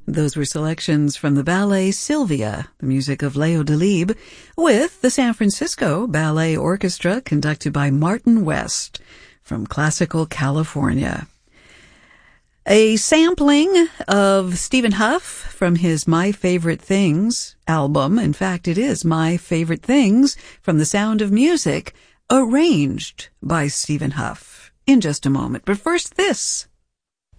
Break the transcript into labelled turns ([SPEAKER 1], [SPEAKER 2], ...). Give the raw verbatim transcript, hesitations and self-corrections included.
[SPEAKER 1] Those were selections from the ballet Sylvia, the music of Leo Delibes, with the San Francisco Ballet Orchestra conducted by Martin West from Classical California. A sampling of Stephen Huff from his My Favorite Things album. In fact, it is My Favorite Things from The Sound of Music, arranged by Stephen Huff. In just a moment. But first, this.